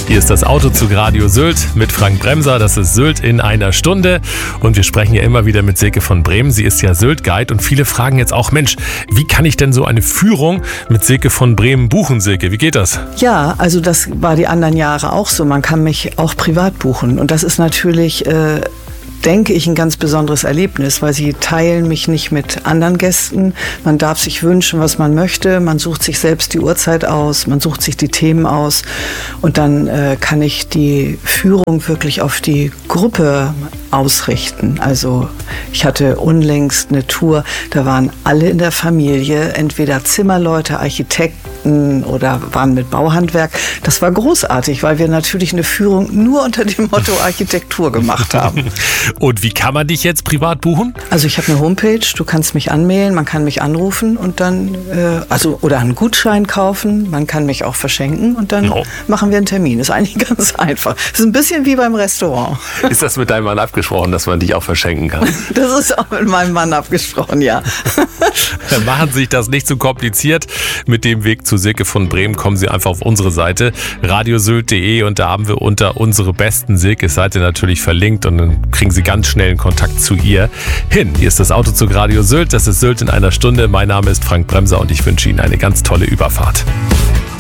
Hier ist das Autozug Radio Sylt mit Frank Bremser. Das ist Sylt in einer Stunde. Und wir sprechen ja immer wieder mit Silke von Bremen. Sie ist ja Sylt-Guide und viele fragen jetzt auch, Mensch, wie kann ich denn so eine Führung mit Silke von Bremen buchen, Silke? Wie geht das? Ja, also das war die anderen Jahre auch so. Man kann mich auch privat buchen. Und das ist natürlich, denke ich, ein ganz besonderes Erlebnis, weil sie teilen mich nicht mit anderen Gästen. Man darf sich wünschen, was man möchte. Man sucht sich selbst die Uhrzeit aus, man sucht sich die Themen aus und dann kann ich die Führung wirklich auf die Gruppe ausrichten. Also ich hatte unlängst eine Tour, da waren alle in der Familie, entweder Zimmerleute, Architekten oder waren mit Bauhandwerk. Das war großartig, weil wir natürlich eine Führung nur unter dem Motto Architektur gemacht haben. Und wie kann man dich jetzt privat buchen? Also ich habe eine Homepage, du kannst mich anmelden, man kann mich anrufen und dann, oder einen Gutschein kaufen, man kann mich auch verschenken und dann machen wir einen Termin. Ist eigentlich ganz einfach. Ist ein bisschen wie beim Restaurant. Ist das mit deinem Mann abgesprochen, dass man dich auch verschenken kann? Das ist auch mit meinem Mann abgesprochen, ja. Machen Sie sich das nicht zu kompliziert. Mit dem Weg zu Silke von Bremen kommen Sie einfach auf unsere Seite radiosylt.de und da haben wir unter unsere besten Silke-Seite natürlich verlinkt und dann kriegen Sie ganz schnell in Kontakt zu ihr hin. Hier ist das Autozug Radio Sylt. Das ist Sylt in einer Stunde. Mein Name ist Frank Bremser und ich wünsche Ihnen eine ganz tolle Überfahrt.